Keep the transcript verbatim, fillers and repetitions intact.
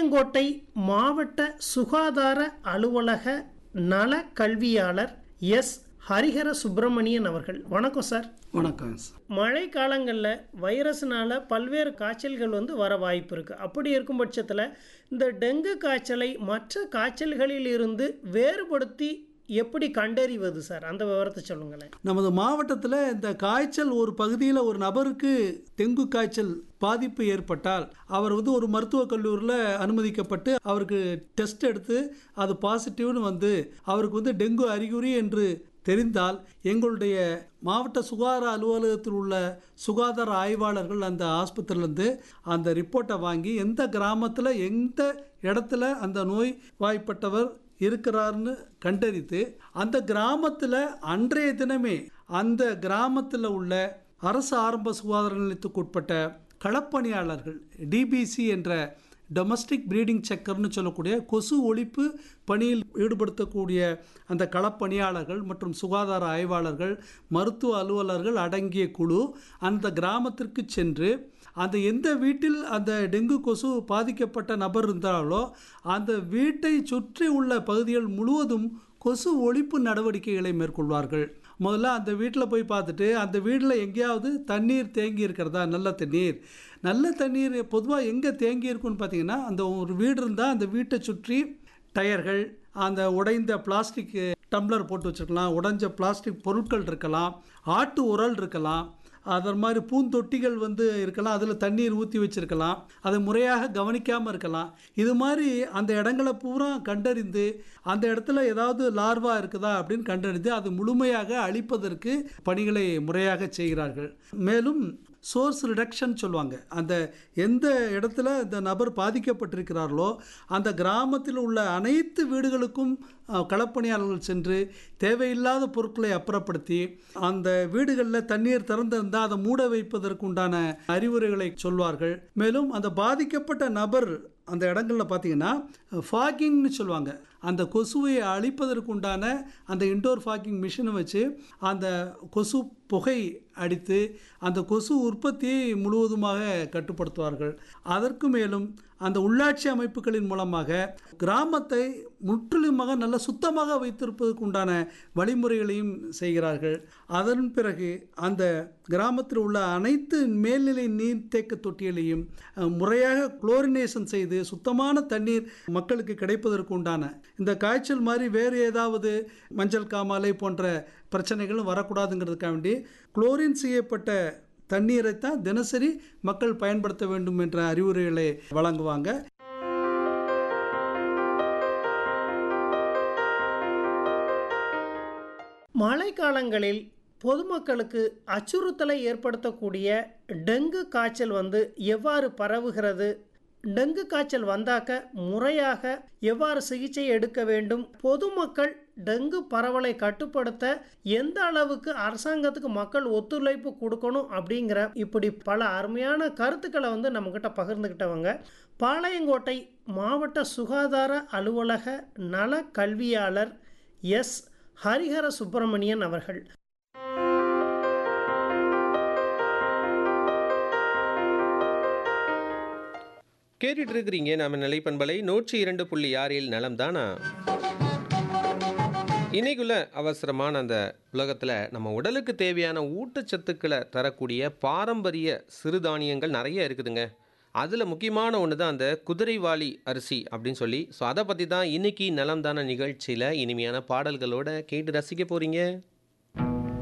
பாளையங்கோட்டை மாவட்ட சுகாதார அலுவலக நல கல்வியாளர் எஸ் ஹரிஹர சுப்பிரமணியன் அவர்கள். வணக்கம் சார். வணக்கம் சார். மழை காலங்களில் வைரஸ்னால பல்வேறு காய்ச்சல்கள் வந்து வர வாய்ப்பு இருக்குது. அப்படி இருக்கும் பட்சத்தில் இந்த டெங்கு காய்ச்சலை மற்ற காய்ச்சல்களில் இருந்து வேறுபடுத்தி எப்படி கண்டறிவது சார்? அந்த விவரத்தை சொல்லுங்களேன். நமது மாவட்டத்தில் இந்த காய்ச்சல் ஒரு பகுதியில் ஒரு நபருக்கு டெங்கு காய்ச்சல் பாதிப்பு ஏற்பட்டால் அவர் வந்து ஒரு மருத்துவக் கல்லூரியில் அனுமதிக்கப்பட்டு அவருக்கு டெஸ்ட் எடுத்து அது பாசிட்டிவ்னு வந்து அவருக்கு வந்து டெங்கு அறிகுறி என்று தெரிந்தால் எங்களுடைய மாவட்ட சுகாதார அலுவலகத்தில் உள்ள சுகாதார ஆய்வாளர்கள் அந்த ஆஸ்பத்திரியிலேருந்து அந்த ரிப்போர்ட்டை வாங்கி எந்த கிராமத்தில் எந்த இடத்துல அந்த நோய் வாய்ப்பட்டவர் இருக்கிறார்னு கண்டறித்து அந்த கிராமத்தில் அன்றைய தினமே அந்த கிராமத்தில் உள்ள அரசு ஆரம்ப சுகாதார நிலையத்துக்கு உட்பட்ட களப்பணியாளர்கள் டிபிசி என்ற டொமஸ்டிக் ப்ரீடிங் செக்கர்னு சொல்லக்கூடிய கொசு ஒழிப்பு பணியில் ஈடுபடுத்தக்கூடிய அந்த களப்பணியாளர்கள் மற்றும் சுகாதார ஆய்வாளர்கள் மருத்துவ அலுவலர்கள் அடங்கிய குழு அந்த கிராமத்திற்கு சென்று அந்த எந்த வீட்டில் அந்த டெங்கு கொசு பாதிக்கப்பட்ட நபர் இருந்தாலோ அந்த வீட்டை சுற்றி உள்ள பகுதிகள் முழுவதும் கொசு ஒழிப்பு நடவடிக்கைகளை மேற்கொள்வார்கள். முதல்ல அந்த வீட்டில் போய் பார்த்துட்டு அந்த வீட்டில் எங்கேயாவது தண்ணீர் தேங்கி இருக்கிறதா, நல்ல தண்ணீர் நல்ல தண்ணீர் பொதுவாக எங்கே தேங்கி இருக்குன்னு பார்த்தீங்கன்னா அந்த ஒரு வீடு இருந்தால் அந்த வீட்டை சுற்றி டயர்கள், அந்த உடைந்த பிளாஸ்டிக் டம்ளர் போட்டு வச்சுருக்கலாம், உடைஞ்ச பிளாஸ்டிக் பொருட்கள் இருக்கலாம், ஆட்டு உரல் இருக்கலாம், அதர் மாதிரி பூந்தொட்டிகள் வந்து இருக்கலாம், அதில் தண்ணீர் ஊற்றி வச்சுருக்கலாம், அதை முறையாக கவனிக்காமல் இருக்கலாம். இது மாதிரி அந்த இடங்களை பூரா கண்டறிந்து அந்த இடத்துல ஏதாவது லார்வா இருக்குதா அப்படின்னு கண்டறிந்து அது முழுமையாக அழிப்பதற்கு பணிகளை முறையாக செய்கிறார்கள். மேலும் சோர்ஸ் ரிடக்ஷன் சொல்லுவாங்க. அந்த எந்த இடத்துல இந்த நபர் பாதிக்கப்பட்டிருக்கிறார்களோ அந்த கிராமத்தில் உள்ள அனைத்து வீடுகளுக்கும் களப்பணியாளர்கள் சென்று தேவையில்லாத பொருட்களை அப்புறப்படுத்தி அந்த வீடுகளில் தண்ணீர் திறந்திருந்தால் அதை மூட வைப்பதற்கு உண்டான அறிவுரைகளை சொல்வார்கள். மேலும் அந்த பாதிக்கப்பட்ட நபர் அந்த இடங்களில் பார்த்தீங்கன்னா ஃபாகிங்னு சொல்லுவாங்க. அந்த கொசுவை அழிப்பதற்கு உண்டான அந்த இன்டோர் ஃபாகிங் மிஷினை வச்சு அந்த கொசு புகை அடித்து அந்த கொசு உற்பத்தியை முழுவதுமாக கட்டுப்படுத்துவார்கள். அதற்கு மேலும் அந்த உள்ளாட்சி அமைப்புகளின் மூலமாக கிராமத்தை முற்றிலுமாக நல்ல சுத்தமாக வைத்திருப்பதற்கு உண்டான வழிமுறைகளையும் செய்கிறார்கள். அதன் பிறகு அந்த கிராமத்தில் உள்ள அனைத்து மேல்நிலை நீர்த்தேக்க தொட்டிகளையும் முறையாக குளோரினேஷன் செய்து சுத்தமான தண்ணீர் மக்களுக்கு கிடைப்பதற்கு உண்டான இந்த காய்ச்சல் மாதிரி வேறு ஏதாவது மஞ்சள் காமாலை போன்ற பிரச்சனைகளும் வரக்கூடாதுங்கிறதுக்காக வேண்டி குளோரின் செய்யப்பட்ட தண்ணீரைத்தான் தினசரி மக்கள் பயன்படுத்த வேண்டும் என்ற அறிவுரைகளை வழங்குவாங்க. மழைக்காலங்களில் பொதுமக்களுக்கு அச்சுறுத்தலை ஏற்படுத்தக்கூடிய டெங்கு காய்ச்சல் வந்து எவ்வாறு பரவுகிறது, டெங்கு காய்ச்சல் வந்தாக்க முறையாக எவ்வாறு சிகிச்சை எடுக்க வேண்டும், பொதுமக்கள் டெங்கு பரவலை கட்டுப்படுத்த எந்த அளவுக்கு அரசாங்கத்துக்கு மக்கள் ஒத்துழைப்பு கொடுக்கணும் அப்படிங்கிற இப்படி பல அருமையான கருத்துக்களை வந்து நம்மக்கிட்ட பகிர்ந்துக்கிட்டவங்க பாளையங்கோட்டை மாவட்ட சுகாதார அலுவலக நல கல்வியாளர் எஸ் ஹரிஹர சுப்பிரமணியன் அவர்கள். கேட்டுட்டு இருக்கிறீங்க நம்ம நிலைப்பண்பலை நூற்றி இரண்டு புள்ளி ஆறில் நலம் தானா. இன்னைக்குள்ள அவசரமான அந்த உலகத்தில் நம்ம உடலுக்கு தேவையான ஊட்டச்சத்துக்களை தரக்கூடிய பாரம்பரிய சிறுதானியங்கள் நிறைய இருக்குதுங்க. அதில் முக்கியமான ஒன்று தான் அந்த குதிரைவாலி அரிசி அப்படின்னு சொல்லி. ஸோ அதை பற்றி தான் இன்னைக்கு நலம் தான நிகழ்ச்சியில் இனிமையான பாடல்களோட கேட்டு ரசிக்க போகிறீங்க.